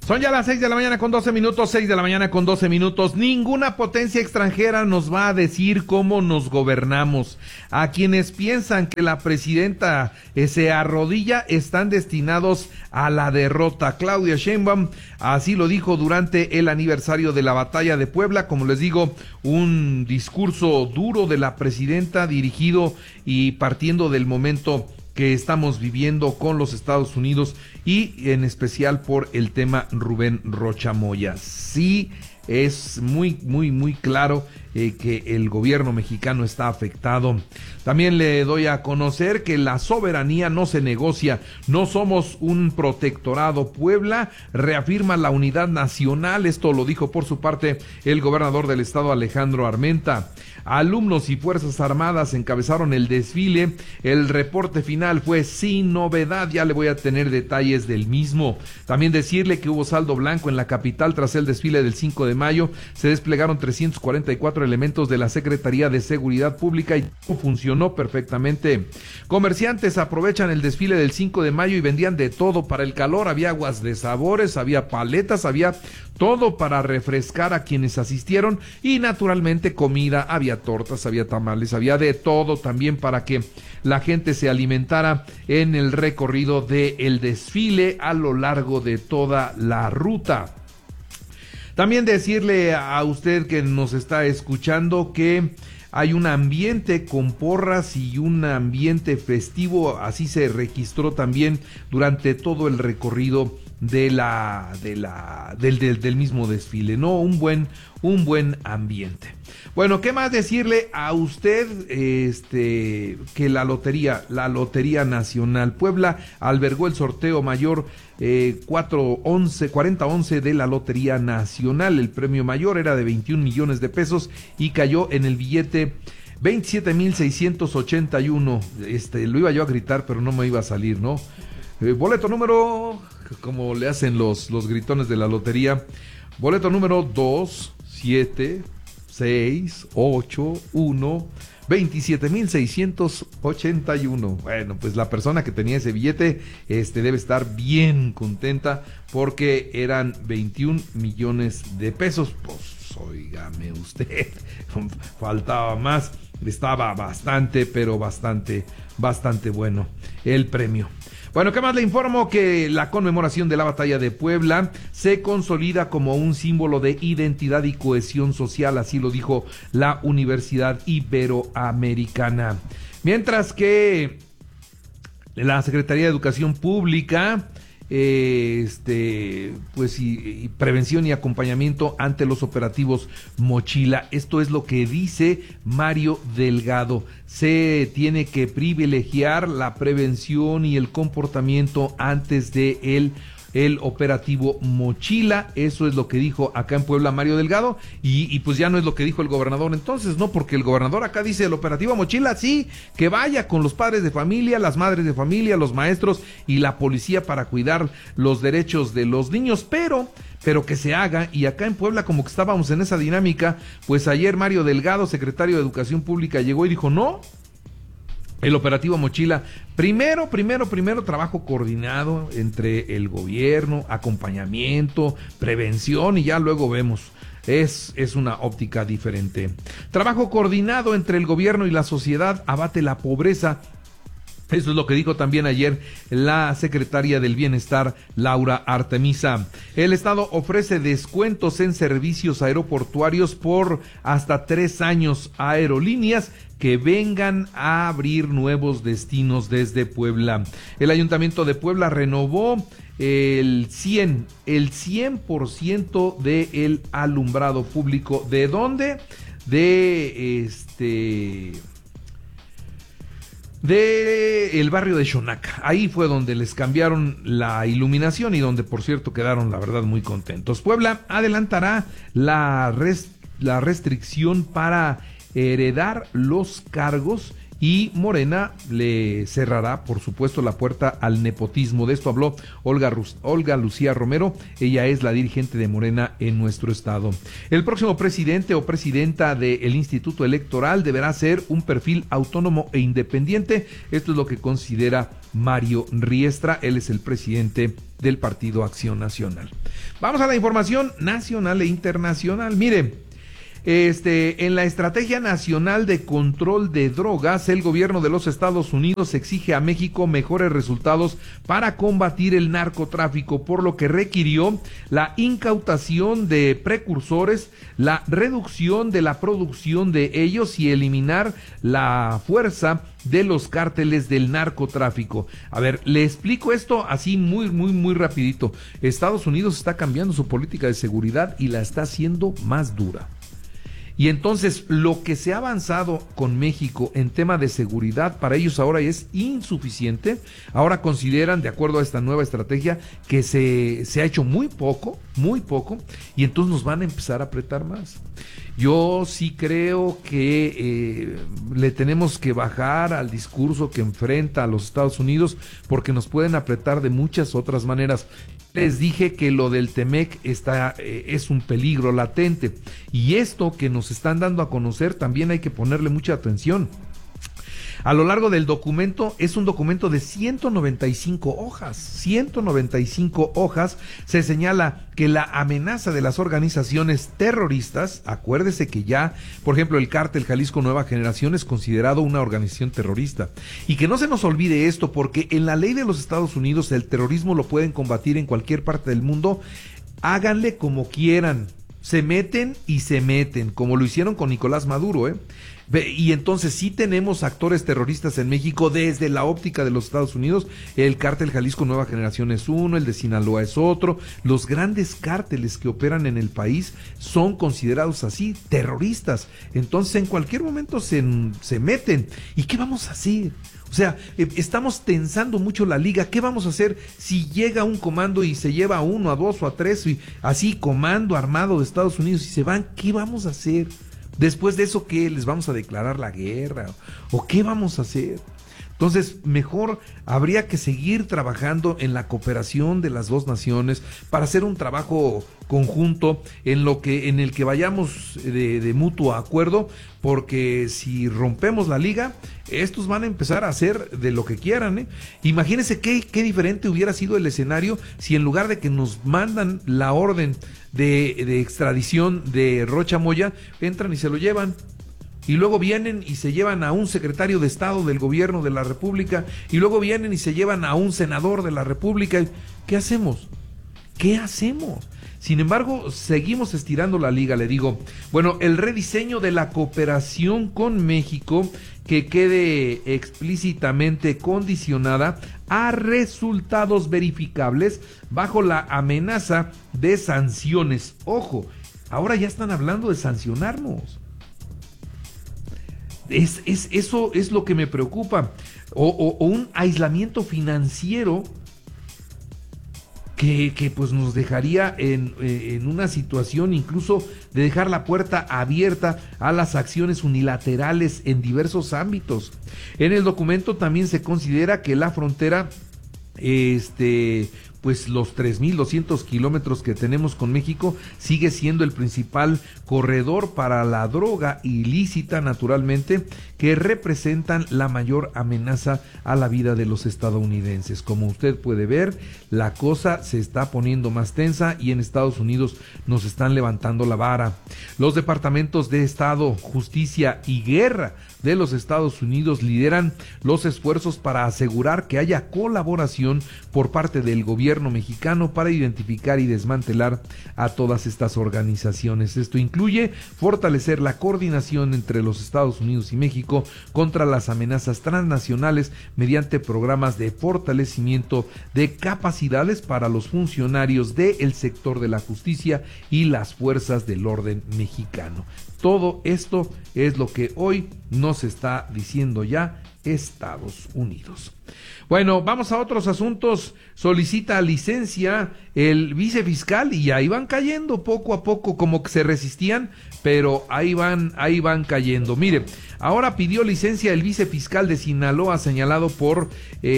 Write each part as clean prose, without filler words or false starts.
Son ya las 6 de la mañana con 12 minutos, 6 de la mañana con 12 minutos. Ninguna potencia extranjera nos va a decir cómo nos gobernamos. A quienes piensan que la presidenta se arrodilla están destinados a la derrota. Claudia Sheinbaum así lo dijo durante el aniversario de la batalla de Puebla. Como les digo, un discurso duro de la presidenta dirigido y partiendo del momento que estamos viviendo con los Estados Unidos y en especial por el tema Rubén Rocha Moya. Sí, es muy claro que el gobierno mexicano está afectado. También le doy a conocer que la soberanía no se negocia, no somos un protectorado. Puebla reafirma la unidad nacional, esto lo dijo por su parte el gobernador del estado, Alejandro Armenta. Alumnos y Fuerzas Armadas encabezaron el desfile, el reporte final fue sin novedad, ya le voy a tener detalles del mismo. También decirle que hubo saldo blanco en la capital tras el desfile del 5 de mayo, se desplegaron 344 elementos de la Secretaría de Seguridad Pública y funcionó perfectamente. Comerciantes aprovechan el desfile del 5 de mayo y vendían de todo para el calor, había aguas de sabores, había paletas, había todo para refrescar a quienes asistieron y naturalmente comida, había tortas, había tamales, había de todo también para que la gente se alimentara en el recorrido del desfile a lo largo de toda la ruta. También decirle a usted que nos está escuchando que hay un ambiente con porras y un ambiente festivo, así se registró también durante todo el recorrido del mismo desfile, ¿no? Un buen ambiente. Bueno, ¿qué más decirle a usted? Que la Lotería Nacional Puebla albergó el sorteo mayor 4011 de la Lotería Nacional. El premio mayor era de 21 millones de pesos y cayó en el billete 27,681. Lo iba yo a gritar, pero no me iba a salir, ¿no? Boleto número, como le hacen los gritones de la lotería, boleto número 27681 27,681. Bueno, pues la persona que tenía ese billete debe estar bien contenta porque eran 21 millones de pesos. Pues óigame usted, faltaba más, estaba bastante bueno el premio. Bueno, ¿qué más le informo? Que la conmemoración de la batalla de Puebla se consolida como un símbolo de identidad y cohesión social, así lo dijo la Universidad Iberoamericana. Mientras que la Secretaría de Educación Pública, pues y prevención y acompañamiento ante los operativos Mochila. Esto es lo que dice Mario Delgado. Se tiene que privilegiar la prevención y el comportamiento antes de el operativo Mochila. Eso es lo que dijo acá en Puebla Mario Delgado y pues ya no es lo que dijo el gobernador entonces, ¿no? Porque el gobernador acá dice el operativo Mochila, sí, que vaya con los padres de familia, las madres de familia, los maestros y la policía para cuidar los derechos de los niños, pero que se haga. Y acá en Puebla como que estábamos en esa dinámica, pues ayer Mario Delgado, secretario de Educación Pública, llegó y dijo, no, el operativo Mochila, primero trabajo coordinado entre el gobierno, acompañamiento, prevención y ya luego vemos. Es una óptica diferente. Trabajo coordinado entre el gobierno y la sociedad abate la pobreza. Eso es lo que dijo también ayer la secretaria del Bienestar, Laura Artemisa. El Estado ofrece descuentos en servicios aeroportuarios por hasta 3 años a aerolíneas que vengan a abrir nuevos destinos desde Puebla. El Ayuntamiento de Puebla renovó el 100% del alumbrado público. ¿De dónde? De el barrio de Xonaca. Ahí fue donde les cambiaron la iluminación y donde, por cierto, quedaron, la verdad, muy contentos. Puebla adelantará la restricción para heredar los cargos y Morena le cerrará, por supuesto, la puerta al nepotismo. De esto habló Olga Lucía Romero, ella es la dirigente de Morena en nuestro estado. El próximo presidente o presidenta del Instituto Electoral deberá ser un perfil autónomo e independiente. Esto es lo que considera Mario Riestra, él es el presidente del Partido Acción Nacional. Vamos a la información nacional e internacional. Mire, en la Estrategia Nacional de Control de Drogas, el gobierno de los Estados Unidos exige a México mejores resultados para combatir el narcotráfico, por lo que requirió la incautación de precursores, la reducción de la producción de ellos y eliminar la fuerza de los cárteles del narcotráfico. A ver, le explico esto así muy rapidito. Estados Unidos está cambiando su política de seguridad y la está haciendo más dura. Y entonces lo que se ha avanzado con México en tema de seguridad para ellos ahora es insuficiente. Ahora consideran, de acuerdo a esta nueva estrategia, que se ha hecho muy poco, y entonces nos van a empezar a apretar más. Yo sí creo que le tenemos que bajar al discurso que enfrenta a los Estados Unidos, porque nos pueden apretar de muchas otras maneras. Les dije que lo del Temec es un peligro latente, y esto que nos están dando a conocer también hay que ponerle mucha atención. A lo largo del documento, es un documento de 195 hojas, se señala que la amenaza de las organizaciones terroristas, acuérdese que ya, por ejemplo, el Cártel Jalisco Nueva Generación es considerado una organización terrorista, y que no se nos olvide esto, porque en la ley de los Estados Unidos el terrorismo lo pueden combatir en cualquier parte del mundo, háganle como quieran, se meten, como lo hicieron con Nicolás Maduro, Y entonces sí tenemos actores terroristas en México desde la óptica de los Estados Unidos. El Cártel Jalisco Nueva Generación es uno, el de Sinaloa es otro. Los grandes cárteles que operan en el país son considerados así, terroristas. Entonces en cualquier momento se meten. ¿Y qué vamos a hacer? O sea, estamos tensando mucho la liga. ¿Qué vamos a hacer si llega un comando y se lleva a uno, a dos o a tres, y así comando armado de Estados Unidos y se van? ¿Qué vamos a hacer? Después de eso, ¿qué? ¿Les vamos a declarar la guerra? ¿O qué vamos a hacer? Entonces, mejor habría que seguir trabajando en la cooperación de las dos naciones para hacer un trabajo conjunto en el que vayamos de mutuo acuerdo, porque si rompemos la liga, estos van a empezar a hacer de lo que quieran, Imagínense qué diferente hubiera sido el escenario si en lugar de que nos mandan la orden de extradición de Rocha Moya, entran y se lo llevan. Y luego vienen y se llevan a un secretario de Estado del gobierno de la República, y luego vienen y se llevan a un senador de la República. ¿Qué hacemos? Sin embargo, seguimos estirando la liga, le digo. Bueno, el rediseño de la cooperación con México, que quede explícitamente condicionada a resultados verificables bajo la amenaza de sanciones. Ojo, ahora ya están hablando de sancionarnos. Eso es lo que me preocupa, o un aislamiento financiero que pues nos dejaría en una situación incluso de dejar la puerta abierta a las acciones unilaterales en diversos ámbitos. En el documento también se considera que la frontera, pues los 3,200 kilómetros que tenemos con México sigue siendo el principal corredor para la droga ilícita, naturalmente, que representan la mayor amenaza a la vida de los estadounidenses. Como usted puede ver, la cosa se está poniendo más tensa y en Estados Unidos nos están levantando la vara. Los departamentos de Estado, Justicia y Guerra de los Estados Unidos lideran los esfuerzos para asegurar que haya colaboración por parte del gobierno mexicano para identificar y desmantelar a todas estas organizaciones. Esto incluye fortalecer la coordinación entre los Estados Unidos y México contra las amenazas transnacionales mediante programas de fortalecimiento de capacidades para los funcionarios del sector de la justicia y las fuerzas del orden mexicano. Todo esto es lo que hoy nos está diciendo ya Estados Unidos. Bueno, vamos a otros asuntos. Solicita licencia el vicefiscal y ahí van cayendo poco a poco, como que se resistían, pero ahí van cayendo. Mire, ahora pidió licencia el vicefiscal de Sinaloa, señalado por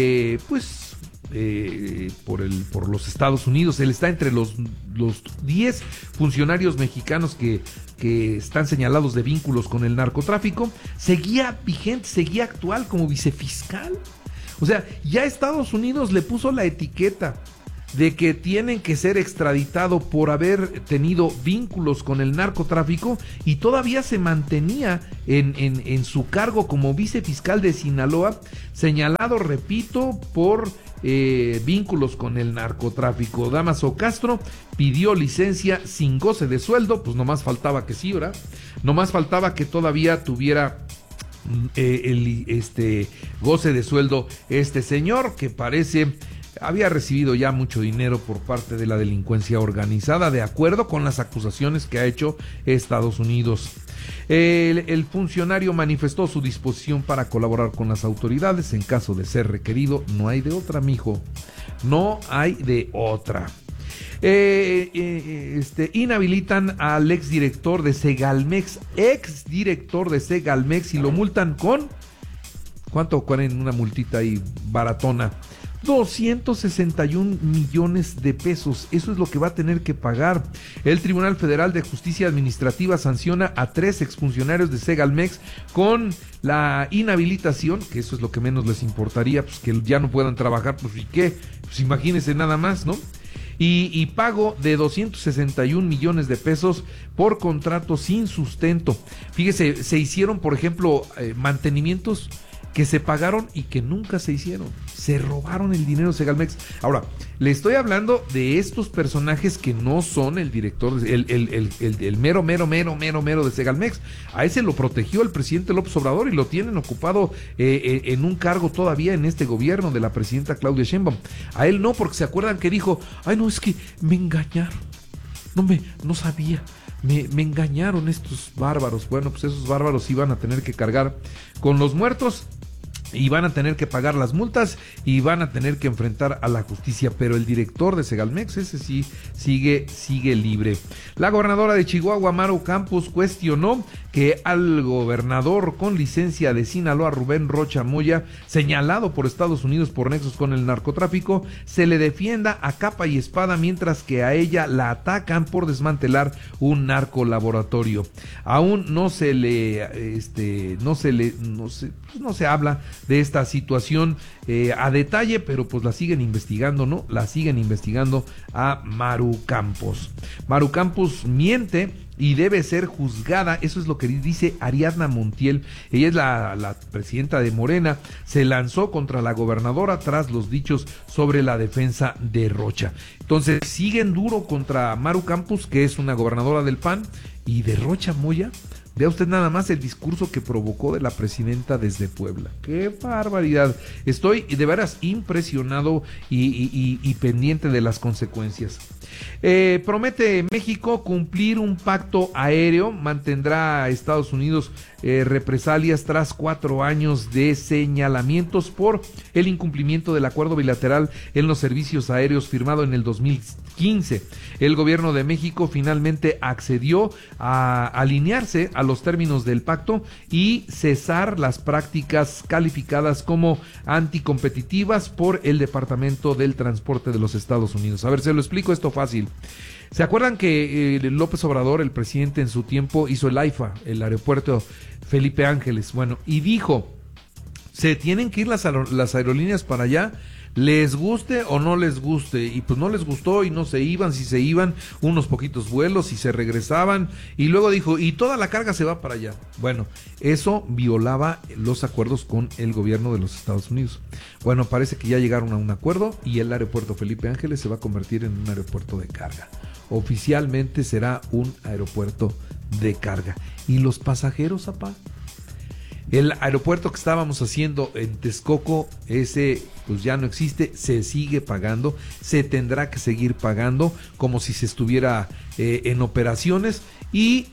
por los Estados Unidos. Él está entre los 10 funcionarios mexicanos que están señalados de vínculos con el narcotráfico. Seguía vigente, seguía actual como vicefiscal. O sea, ya Estados Unidos le puso la etiqueta de que tienen que ser extraditado por haber tenido vínculos con el narcotráfico, y todavía se mantenía en su cargo como vicefiscal de Sinaloa, señalado, repito, por vínculos con el narcotráfico. Damaso Castro pidió licencia sin goce de sueldo, pues nomás faltaba que sí, ¿verdad? Nomás faltaba que todavía tuviera goce de sueldo este señor, que parece había recibido ya mucho dinero por parte de la delincuencia organizada, de acuerdo con las acusaciones que ha hecho Estados Unidos. El funcionario manifestó su disposición para colaborar con las autoridades en caso de ser requerido. No hay de otra, mijo. No hay de otra. Inhabilitan al exdirector de Segalmex, y lo multan con, ¿cuánto? Una multita ahí baratona. 261 millones de pesos, eso es lo que va a tener que pagar. El Tribunal Federal de Justicia Administrativa sanciona a 3 exfuncionarios de Segalmex con la inhabilitación, que eso es lo que menos les importaría, pues que ya no puedan trabajar, pues ¿y qué? Pues imagínense nada más, ¿no? Y pago de 261 millones de pesos por contrato sin sustento. Fíjese, se hicieron, por ejemplo, mantenimientos que se pagaron y que nunca se hicieron. Se robaron el dinero de Segalmex. Ahora, le estoy hablando de estos personajes que no son el director, el mero de Segalmex. A ese lo protegió el presidente López Obrador y lo tienen ocupado en un cargo todavía en este gobierno de la presidenta Claudia Sheinbaum. A él no, porque se acuerdan que dijo, ay no, es que me engañaron. No sabía. Me engañaron estos bárbaros. Bueno, pues esos bárbaros iban a tener que cargar con los muertos y van a tener que pagar las multas y van a tener que enfrentar a la justicia, pero el director de Segalmex, ese sí sigue libre. La gobernadora de Chihuahua, Maru Campos, cuestionó que al gobernador con licencia de Sinaloa, Rubén Rocha Moya, señalado por Estados Unidos por nexos con el narcotráfico, se le defienda a capa y espada, mientras que a ella la atacan por desmantelar un narcolaboratorio. Aún no se habla de esta situación a detalle, pero pues la siguen investigando, ¿no? La siguen investigando a Maru Campos. Maru Campos miente y debe ser juzgada, eso es lo que dice Ariadna Montiel. Ella es la presidenta de Morena, se lanzó contra la gobernadora tras los dichos sobre la defensa de Rocha. Entonces siguen duro contra Maru Campos, que es una gobernadora del PAN, y de Rocha Moya. Vea usted nada más el discurso que provocó de la presidenta desde Puebla. ¡Qué barbaridad! Estoy de veras impresionado y pendiente de las consecuencias. Promete México cumplir un pacto aéreo. Mantendrá a Estados Unidos represalias tras 4 años de señalamientos por el incumplimiento del acuerdo bilateral en los servicios aéreos firmado en el 2015. El gobierno de México finalmente accedió a alinearse a los términos del pacto y cesar las prácticas calificadas como anticompetitivas por el Departamento del Transporte de los Estados Unidos. A ver, se lo explico esto fácil. ¿Se acuerdan que López Obrador, el presidente, en su tiempo hizo el AIFA, el aeropuerto Felipe Ángeles? Bueno, y dijo, se tienen que ir las aerolíneas para allá, les guste o no les guste, y pues no les gustó y no se iban, si se iban unos poquitos vuelos y se regresaban, y luego dijo, y toda la carga se va para allá. Bueno, eso violaba los acuerdos con el gobierno de los Estados Unidos. Bueno, parece que ya llegaron a un acuerdo y el aeropuerto Felipe Ángeles se va a convertir en un aeropuerto de carga. Oficialmente será un aeropuerto de carga. ¿Y los pasajeros, apá? El aeropuerto que estábamos haciendo en Texcoco, ese pues ya no existe, se sigue pagando, se tendrá que seguir pagando como si se estuviera en operaciones y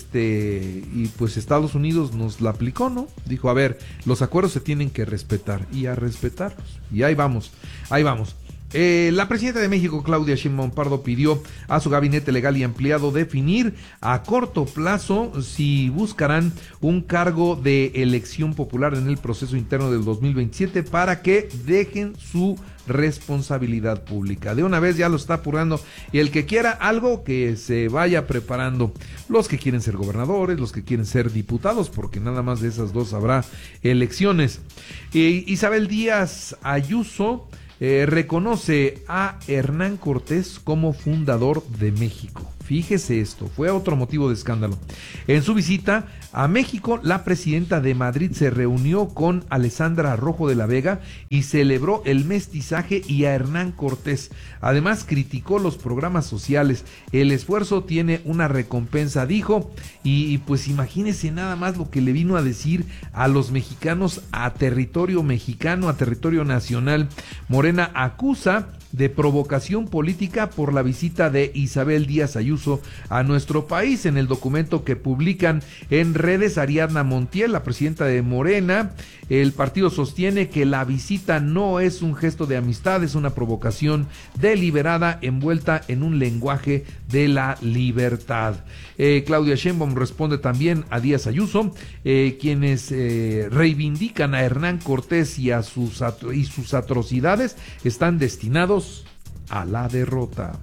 pues Estados Unidos nos la aplicó, ¿no? Dijo, a ver, los acuerdos se tienen que respetar y a respetarlos. Y ahí vamos, ahí vamos. La presidenta de México, Claudia Sheinbaum Pardo, pidió a su gabinete legal y ampliado definir a corto plazo si buscarán un cargo de elección popular en el proceso interno del 2027 para que dejen su responsabilidad pública. De una vez ya lo está apurando y el que quiera algo que se vaya preparando. Los que quieren ser gobernadores, los que quieren ser diputados, porque nada más de esas dos habrá elecciones. Isabel Díaz Ayuso reconoce a Hernán Cortés como fundador de México. Fíjese esto, fue otro motivo de escándalo. En su visita a México, la presidenta de Madrid se reunió con Alessandra Rojo de la Vega y celebró el mestizaje y a Hernán Cortés. Además, criticó los programas sociales. El esfuerzo tiene una recompensa, dijo, y pues imagínese nada más lo que le vino a decir a los mexicanos a territorio mexicano, a territorio nacional. Morena acusa de provocación política por la visita de Isabel Díaz Ayuso a nuestro país. En el documento que publican en redes, Ariadna Montiel, la presidenta de Morena, el partido sostiene que la visita no es un gesto de amistad, es una provocación deliberada envuelta en un lenguaje de la libertad. Claudia Sheinbaum responde también a Díaz Ayuso, quienes reivindican a Hernán Cortés y sus atrocidades están destinados a la derrota.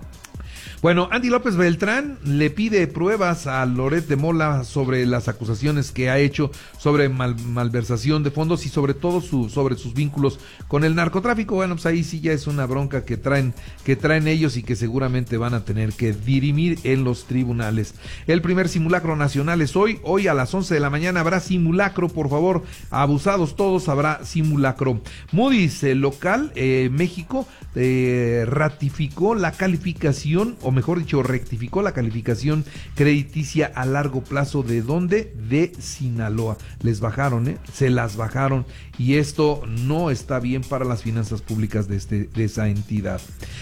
Bueno, Andy López Beltrán le pide pruebas a Loret de Mola sobre las acusaciones que ha hecho sobre malversación de fondos y sobre todo sobre sus vínculos con el narcotráfico. Bueno, pues ahí sí ya es una bronca que traen ellos y que seguramente van a tener que dirimir en los tribunales. El primer simulacro nacional es hoy a las 11 de la mañana habrá simulacro, por favor, abusados todos, habrá simulacro. Moody's local, México, ratificó la calificación, o mejor dicho, rectificó la calificación crediticia a largo plazo. ¿De dónde? De Sinaloa. Les bajaron, se las bajaron, y esto no está bien para las finanzas públicas de esa entidad.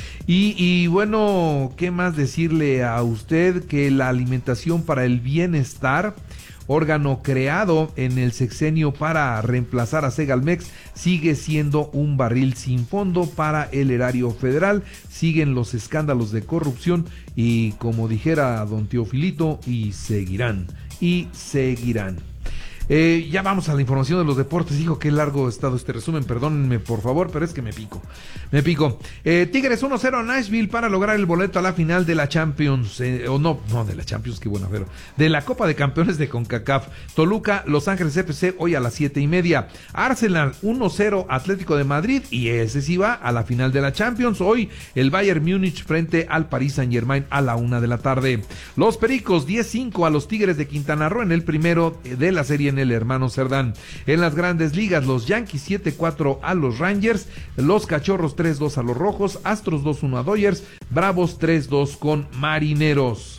Y bueno, ¿qué más decirle a usted? Que la alimentación para el bienestar, órgano creado en el sexenio para reemplazar a Segalmex, sigue siendo un barril sin fondo para el erario federal. Siguen los escándalos de corrupción y, como dijera don Teofilito, y seguirán. Ya vamos a la información de los deportes. Hijo, qué largo ha estado este resumen, perdónenme por favor, pero es que me pico. Tigres 1-0 a Nashville para lograr el boleto a la final de la Champions, no de la Champions, qué buena, pero de la Copa de Campeones de CONCACAF. Toluca, Los Ángeles FC hoy a las 7:30. Arsenal 1-0 Atlético de Madrid, y ese sí va a la final de la Champions. Hoy el Bayern Múnich frente al Paris Saint-Germain a la 1 p.m. Los Pericos 10-5 a los Tigres de Quintana Roo en el primero de la serie en el Hermano Cerdán. En las Grandes Ligas, los Yankees 7-4 a los Rangers, los Cachorros 3-2 a los Rojos, Astros 2-1 a Dodgers, Bravos 3-2 con Marineros.